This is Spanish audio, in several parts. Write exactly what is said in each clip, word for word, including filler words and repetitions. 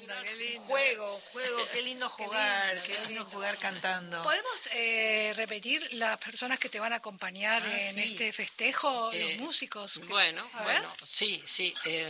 lindo, qué lindo. Juego, juego, qué lindo jugar, lindo, qué qué lindo, lindo. jugar cantando. ¿Podemos eh, repetir las personas que te van a acompañar Ah, en sí. este festejo, Eh, los músicos? que- Bueno, a ver. bueno, sí, sí. eh,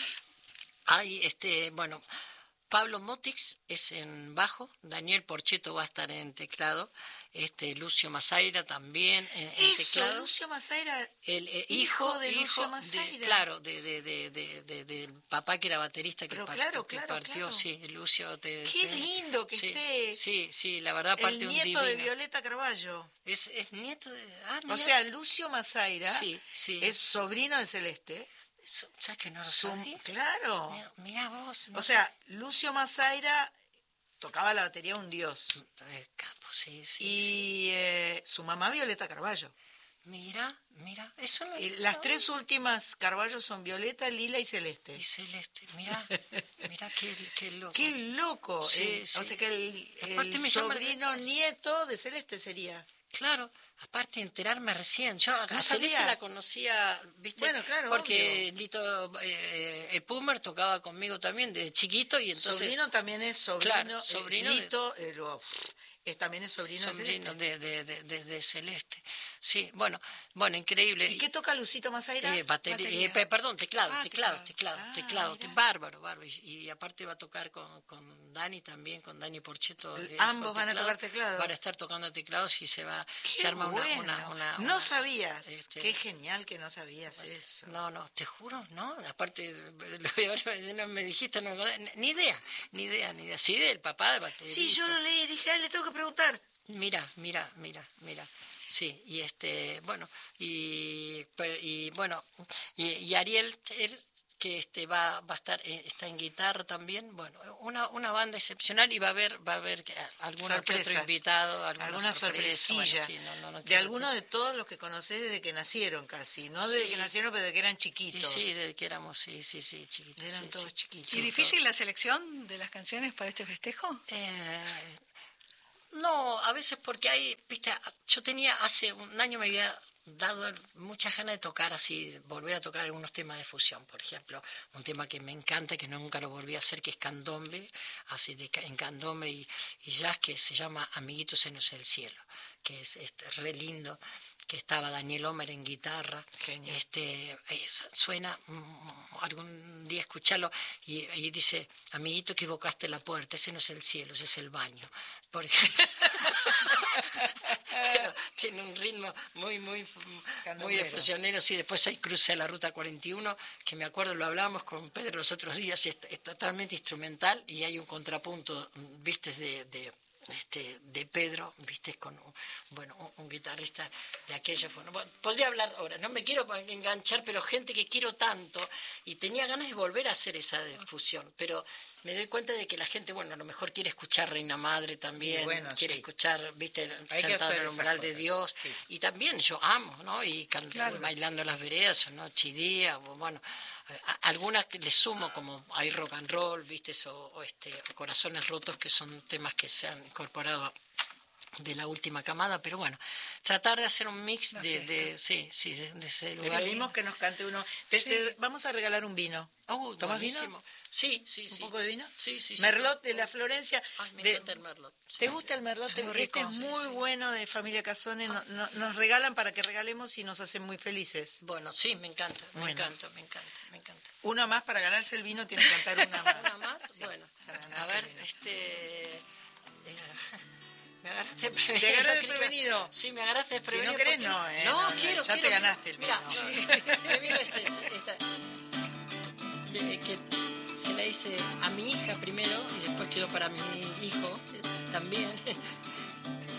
hay, este, bueno, Pablo Motix es en bajo, Daniel Porcheto va a estar en teclado, este Lucio Masaira también en, en Eso, teclado. Lucio Masaira, El eh, hijo hijo de hijo Lucio de- Masaira. claro, de, de, de, de, de- del papá que era baterista que, Pero part- claro, que claro, partió, claro. sí, Lucio. Te, Qué te- lindo que sí, esté Sí, sí, la verdad, aparte el un nieto de divino. Violeta Carballo. Es, es nieto de... Ah, O mira. sea, Lucio Masaira Sí, sí. es sobrino de Celeste. Eso, ¿sabes que no lo Su- sabía? claro. Mira, mira vos. no O sea, Lucio Masaira tocaba la batería un dios. Eh, capo, sí, sí, Y sí. eh, su mamá Violeta Carballo. Mira, mira, eso no... Y las no, tres últimas Carballo son Violeta, Lila y Celeste. Y Celeste, mira, mira qué, qué loco. ¡Qué loco! Sí, El- sí. O sea que el, el Aparte me llama la sobrino atención. nieto de Celeste sería. Claro, aparte de enterarme recién, yo a ¿No Celeste sabías? la conocía, ¿viste? Bueno, claro, porque Lito eh, el Pumer tocaba conmigo también desde chiquito y entonces... Sobrino también es sobrino. Claro, eh, sobrino de- Lito, eh, lo- es, también es sobrino, sobrino de Celeste. de, de, de, de- de Celeste. Sí, bueno, bueno, increíble. ¿Y qué toca Lucito Masaira? Eh, batería, Batería. eh, pe- perdón, teclado, Ah, teclado, teclado. teclado, Ah, teclado, mira. bárbaro, bárbaro. Y, y aparte va a tocar con, con Dani también, con Dani Porcheto. El- eh, ambos con van a tocar teclado. Van a estar tocando teclados y se va, Qué se arma una, bueno. una, una- No una- sabías. este, Qué genial que no sabías eso. No, no, te juro, no, aparte, lo- no me dijiste, no, ni idea, ni idea, ni idea. Sí, del papá de batería. Sí, yo lo leí y dije, ah, le tengo que preguntar. Mira, mira, mira, mira. Sí, y este, bueno, y, pe- y bueno, y, y Ariel, él, que este va, va a estar, eh, está en guitarra también, bueno, una, una banda excepcional y va a haber, va a haber que- alguno que otro Sorpresas. invitado, alguna, Alguna sorpresa, bueno, sorpresilla. sí, no, no, no de quiero alguno decir. de todos los que conocés desde que nacieron casi. No desde Sí. que nacieron, pero desde que eran Y chiquitos. sí, desde que éramos, sí, sí, sí, chiquitos. Eran sí, todos sí. chiquitos. ¿Y Sí, difícil la selección de las canciones para este festejo? Eh, no, a veces porque hay, viste, yo tenía hace un año me había dado muchas ganas de tocar así, volver a tocar algunos temas de fusión, por ejemplo, un tema que me encanta, que nunca lo volví a hacer, que es candombe, así de ca- en candombe y, y jazz, que se llama Amiguitos en el cielo, que es, este, re lindo, que estaba Daniel Homer en guitarra. Genial. Este, es- suena, mm, algún día escucharlo, y, y dice, amiguito, equivocaste la puerta, ese no es el cielo, ese es el baño, por ejemplo. Pero tiene un ritmo muy, muy, muy de Candombero. fusionero, sí, después hay Cruce de la Ruta cuarenta y uno, que me acuerdo, lo hablábamos con Pedro los otros días, es, es totalmente instrumental, y hay un contrapunto, viste, de... de este, de Pedro, viste, con un, bueno, un, un guitarrista de aquello. Bueno, podría hablar ahora, no me quiero enganchar, pero gente que quiero tanto, y tenía ganas de volver a hacer esa fusión, pero me doy cuenta de que la gente, bueno, a lo mejor quiere escuchar Reina Madre también, Y bueno, quiere sí. escuchar, viste, que Sentado hacer en el esas umbral de cosas, Dios, sí. y también yo amo, ¿no? Y can- Claro. bailando las veredas, ¿no? Chidía, o bueno, a- algunas que le sumo, como hay rock and roll, viste, o, o este, Corazones Rotos, que son temas que se han incorporado de la última camada, pero bueno, tratar de hacer un mix Una de, fiesta. de, sí, sí, de ese Le lugar. pedimos que nos cante uno. Te- Sí. te- vamos a regalar un vino. Oh, ¿Tomás buenísimo. vino? Sí, sí, sí. ¿Un poco de vino? Sí, sí, sí. Merlot de la Florencia. Ay, me de- encanta el Merlot. Sí, ¿Te sí. gusta el Merlot? Muy rico, Este es sí, muy sí. bueno, de Familia Casone. No- no- nos regalan para que regalemos y nos hacen muy felices. Bueno, sí, me encanta, me Bueno. encanta, me encanta, me encanta. Una más para ganarse el vino, tiene que cantar una más. ¿Una más? Sí, Bueno, para a ganarse ver, el vino. este... eh, me agarraste desprevenido. Te agarré no quería- desprevenido. Sí, me agarraste Si desprevenido. no querés, porque- no, ¿eh? No, No, no, quiero, ya te quiero. ganaste el Mirá, vino. sí, me vino este, esta, de- que se le dice a mi hija primero y después quedó para mi hijo eh, también.